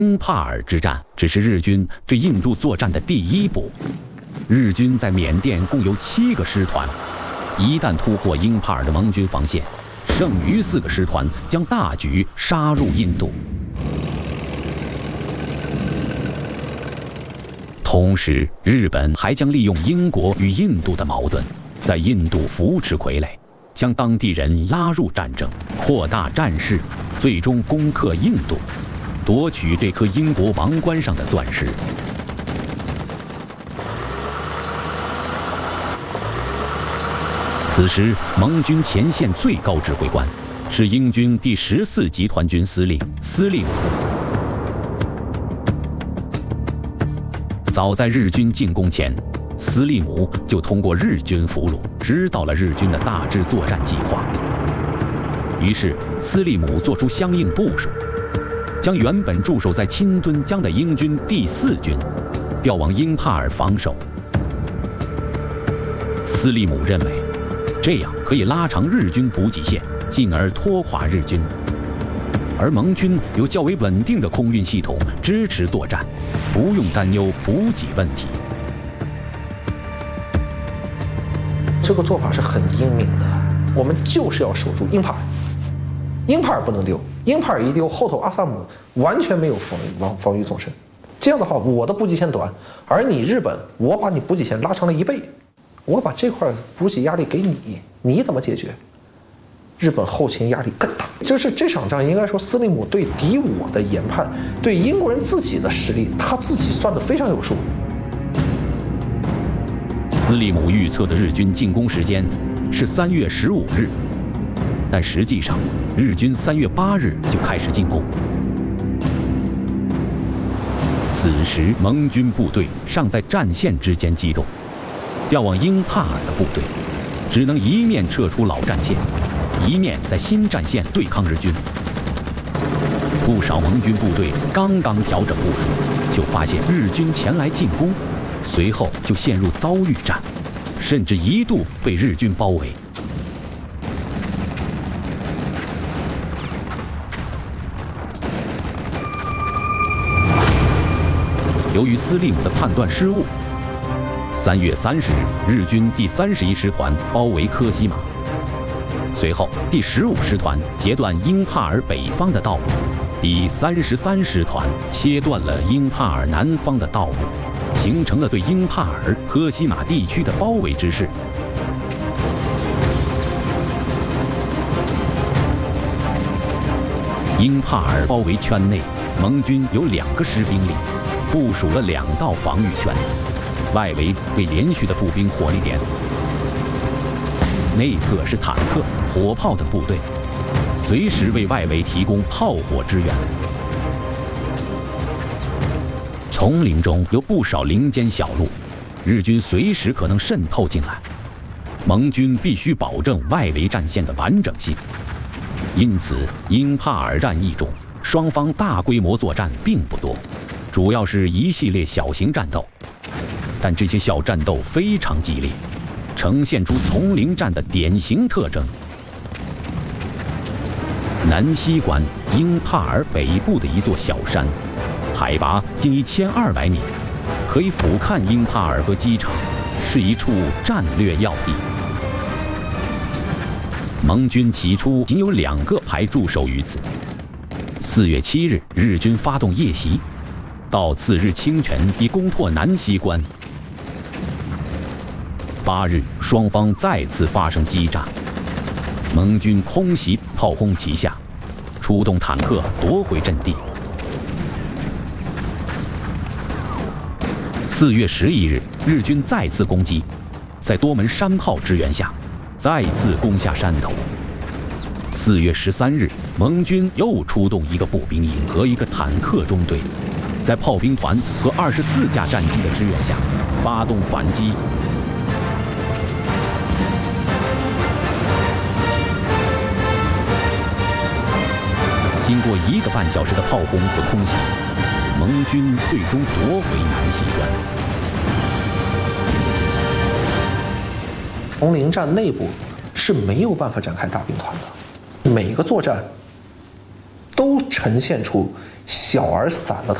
英帕尔之战只是日军对印度作战的第一步。日军在缅甸共有7个师团，一旦突破英帕尔的盟军防线，剩余4个师团将大举杀入印度。同时，日本还将利用英国与印度的矛盾，在印度扶持傀儡，将当地人拉入战争，扩大战事，最终攻克印度，夺取这颗英国王冠上的钻石。此时，盟军前线最高指挥官是英军第14集团军司令司令姆。早在日军进攻前，司令姆就通过日军俘虏知道了日军的大致作战计划。于是，司令姆做出相应部署，将原本驻守在钦敦江的英军第4军调往英帕尔防守。司令姆认为，这样可以拉长日军补给线，进而拖垮日军。而盟军有较为稳定的空运系统支持作战，不用担忧补给问题。 这个做法是很英明的，我们就是要守住英帕尔，英帕尔不能丢，英帕尔一丢，后头阿萨姆完全没有防御纵深。这样的话，我的补给线短，而你日本，我把你补给线拉长了1倍，我把这块补给压力给你，你怎么解决？日本后勤压力更大。就是这场仗，应该说司令姆对敌我的研判，对英国人自己的实力，他自己算得非常有数。 司令姆预测的日军进攻时间是3月15日，但实际上，日军3月8日就开始进攻。此时，盟军部队尚在战线之间机动，调往英帕尔的部队只能一面撤出老战线，一面在新战线对抗日军。不少盟军部队刚刚调整部署，就发现日军前来进攻，随后就陷入遭遇战，甚至一度被日军包围。由于司令姆的判断失误，3月30日，日军第31师团包围科西玛，随后第15师团截断英帕尔北方的道路，第33师团切断了英帕尔南方的道路，形成了对英帕尔、科西玛地区的包围之势。英帕尔包围圈内，盟军有2个师兵力，部署了2道防御圈，外围为连续的步兵火力点，内侧是坦克、火炮等部队，随时为外围提供炮火支援。丛林中有不少林间小路，日军随时可能渗透进来，盟军必须保证外围战线的完整性。因此，英帕尔战役中，双方大规模作战并不多，主要是一系列小型战斗，但这些小战斗非常激烈，呈现出丛林战的典型特征。南西关，英帕尔北部的一座小山，海拔近1200米，可以俯瞰英帕尔和机场，是一处战略要地。盟军起初仅有2个排驻守于此。4月7日，日军发动夜袭，到次日清晨已攻破南西关。8日，双方再次发生激战，盟军空袭炮轰其下，出动坦克夺回阵地。4月11日，日军再次攻击，在多门山炮支援下，再次攻下山头。4月13日，盟军又出动一个步兵营和一个坦克中队，在炮兵团和24架战机的支援下，发动反击。经过1个半小时的炮轰和空袭，盟军最终夺回南西关。 丛林战内部是没有办法展开大兵团的，每个作战都呈现出小而散的